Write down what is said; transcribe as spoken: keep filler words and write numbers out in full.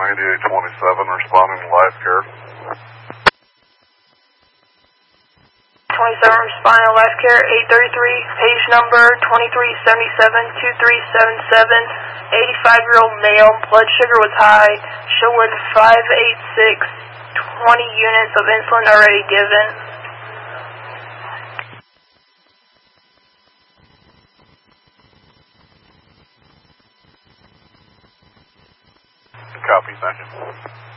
ninety-eight twenty-seven, responding to life care. twenty-seven, responding to life care, eight thirty-three, page number twenty-three seventy-seven, two three seven seven, eighty-five-year-old male, blood sugar was high, showing five eighty-six, twenty units of insulin already given. Copy, thank you.